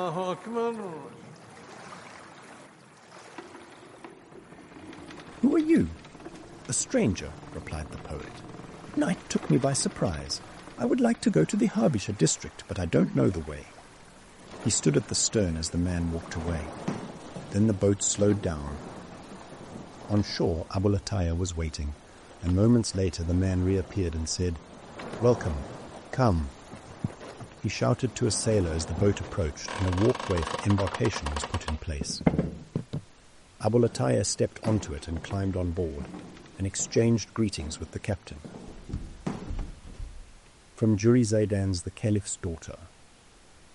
Who are you? A stranger, replied the poet. Night took me by surprise. I would like to go to the Harbisher district, but I don't know the way. He stood at the stern as the man walked away. Then the boat slowed down. On shore, Abulataya was waiting, and moments later the man reappeared and said, "Welcome, come." He shouted to a sailor as the boat approached, and a walkway for embarkation was put in place. Abulataya stepped onto it and climbed on board, and exchanged greetings with the captain. From Juri Zaidan's The Caliph's Daughter.